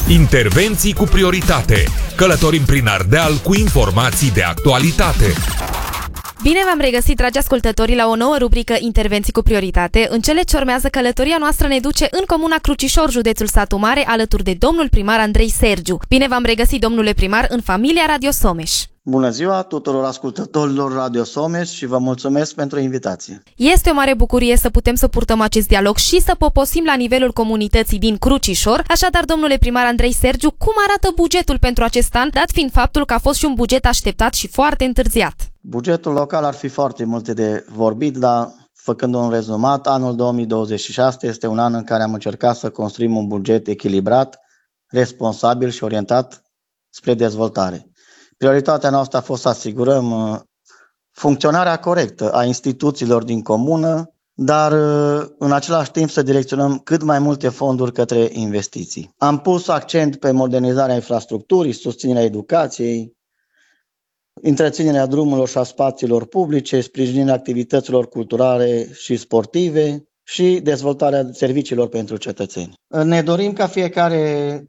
Intervenții cu prioritate. Călătorim prin Ardeal cu informații de actualitate. Bine v-am regăsit, dragi ascultători, la o nouă rubrică Intervenții cu prioritate. În cele ce urmează, călătoria noastră ne duce în comuna Crucișor, județul Satu Mare, alături de domnul primar Andrei Sergiu. Bine v-am regăsit, domnule primar, în familia Radio Someș. Bună ziua tuturor ascultătorilor Radio Someș și vă mulțumesc pentru invitație. Este o mare bucurie să putem să purtăm acest dialog și să poposim la nivelul comunității din Crucișor. Așadar, domnule primar Andrei Sergiu, cum arată bugetul pentru acest an, dat fiind faptul că a fost și un buget așteptat și foarte întârziat? Bugetul local ar fi foarte multe de vorbit, dar făcând un rezumat, anul 2026 este un an în care am încercat să construim un buget echilibrat, responsabil și orientat spre dezvoltare. Prioritatea noastră a fost să asigurăm funcționarea corectă a instituțiilor din comună, dar în același timp să direcționăm cât mai multe fonduri către investiții. Am pus accent pe modernizarea infrastructurii, susținerea educației, întreținerea drumurilor și a spațiilor publice, sprijinirea activităților culturale și sportive și dezvoltarea serviciilor pentru cetățeni. Ne dorim ca fiecare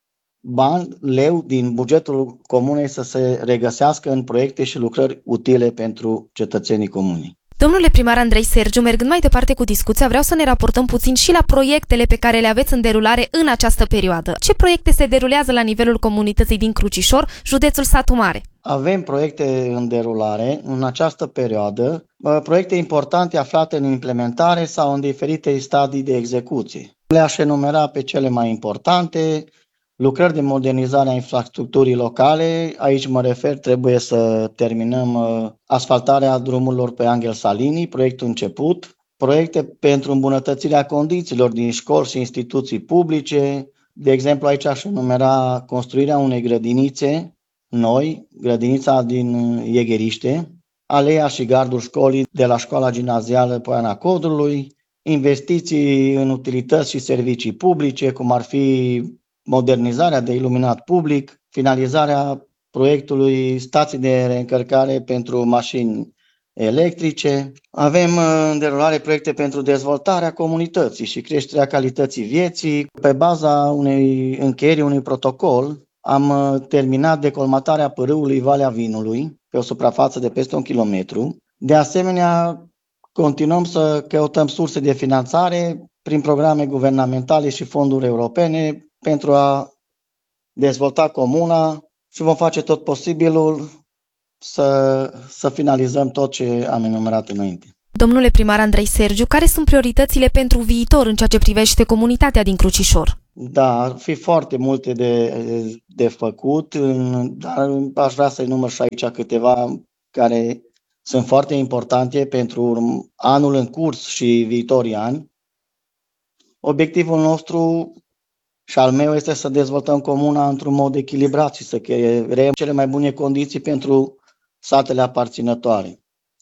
leu din bugetul comunei să se regăsească în proiecte și lucrări utile pentru cetățenii comuni. Domnule primar Andrei Sergiu, mergând mai departe cu discuția, vreau să ne raportăm puțin și la proiectele pe care le aveți în derulare în această perioadă. Ce proiecte se derulează la nivelul comunității din Crucișor, județul Satu Mare? Avem proiecte în derulare în această perioadă, proiecte importante aflate în implementare sau în diferite stadii de execuție. Le-aș enumera pe cele mai importante: lucrări de modernizare a infrastructurii locale. Aici mă refer, trebuie să terminăm asfaltarea drumurilor pe Angel Salini, proiectul început. Proiecte pentru îmbunătățirea condițiilor din școli și instituții publice. De exemplu, aici aș enumera construirea unei grădinițe noi, grădinița din Iegheriște, aleea și gardul școlii de la școala gimnazială Poiana Codrului, investiții în utilități și servicii publice, cum ar fi modernizarea de iluminat public, finalizarea proiectului stații de reîncărcare pentru mașini electrice. Avem în derulare proiecte pentru dezvoltarea comunității și creșterea calității vieții. Pe baza încheierii unui protocol, am terminat decolmatarea pârâului Valea Vinului pe o suprafață de peste 1 kilometru. De asemenea, continuăm să căutăm surse de finanțare prin programe guvernamentale și fonduri europene pentru a dezvolta comuna și vom face tot posibilul să finalizăm tot ce am enumerat înainte. Domnule primar Andrei Sergiu, care sunt prioritățile pentru viitor în ceea ce privește comunitatea din Crucișor? Da, ar fi foarte multe de făcut, dar aș vrea să enumăr și aici câteva care sunt foarte importante pentru anul în curs și viitorii ani. Obiectivul nostru și al meu este să dezvoltăm comuna într-un mod echilibrat și să creăm cele mai bune condiții pentru satele aparținătoare.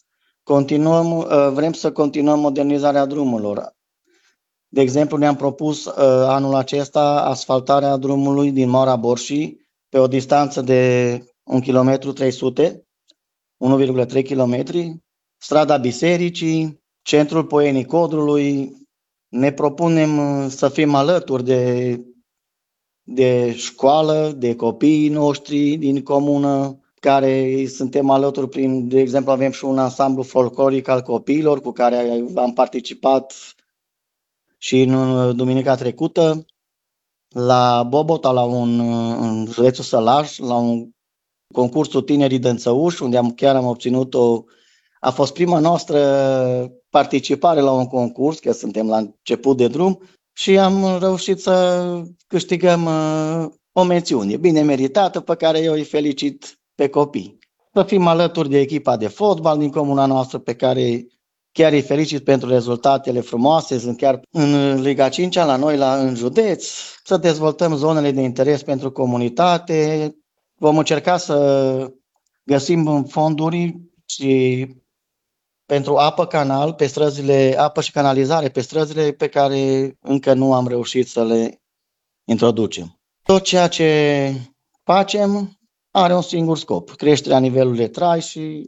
Vrem să continuăm modernizarea drumurilor. De exemplu, ne-am propus anul acesta asfaltarea drumului din Moara Borșii pe o distanță de 1,3 km, 1,3 km, strada Bisericii, centrul Poienii Codrului. Ne propunem să fim alături de școală, de copiii noștri din comună, care suntem alături de exemplu, avem și un ansamblu folcloric al copiilor cu care am participat și în duminica trecută la Bobota, în județul Sălaj, la un concursul Tinerii Dănțăuși, unde chiar am obținut a fost prima noastră participare la un concurs, că suntem la început de drum, și am reușit să câștigăm o mențiune bine meritată, pe care eu îi felicit pe copii. Să fim alături de echipa de fotbal din comuna noastră, pe care chiar îi felicit pentru rezultatele frumoase. Sunt chiar în Liga 5-a la noi în județ. Să dezvoltăm zonele de interes pentru comunitate. Vom încerca să găsim fonduri și pentru apă și canalizare pe străzile pe care încă nu am reușit să le introducem. Tot ceea ce facem are un singur scop: creșterea nivelului de trai și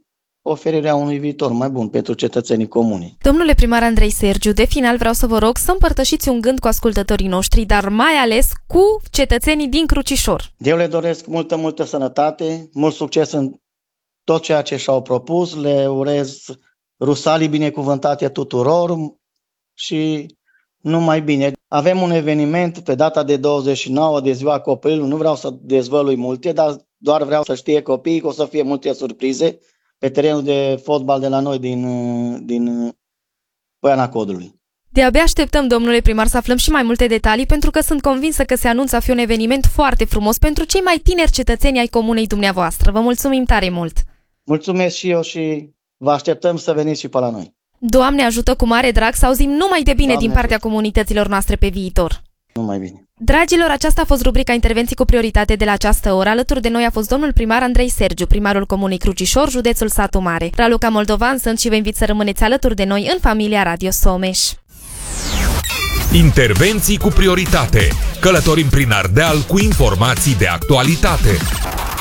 oferirea unui viitor mai bun pentru cetățenii comuni. Domnule primar Andrei Sergiu, de final vreau să vă rog să împărtășiți un gând cu ascultătorii noștri, dar mai ales cu cetățenii din Crucișor. Eu le doresc multă sănătate, mult succes în tot ceea ce și-au propus, le urez rusalii binecuvântate tuturor și numai bine. Avem un eveniment pe data de 29 de ziua copilului, nu vreau să dezvălui multe, dar doar vreau să știe copiii că o să fie multe surprize pe terenul de fotbal de la noi din Poiana Codului. De-abia așteptăm, domnule primar, să aflăm și mai multe detalii, pentru că sunt convinsă că se anunță a fi un eveniment foarte frumos pentru cei mai tineri cetățeni ai comunei dumneavoastră. Vă mulțumim tare mult! Mulțumesc și eu și vă așteptăm să veniți și pe la noi. Doamne ajută, cu mare drag să auzim numai de bine din partea comunităților noastre pe viitor. Numai bine. Dragilor, aceasta a fost rubrica Intervenții cu prioritate de la această oră. Alături de noi a fost domnul primar Andrei Sergiu, primarul comunei Crucișor, județul Satu Mare. Raluca Moldovan sunt și vă invit să rămâneți alături de noi în familia Radio Someș. Intervenții cu prioritate. Călătorim prin Ardeal cu informații de actualitate.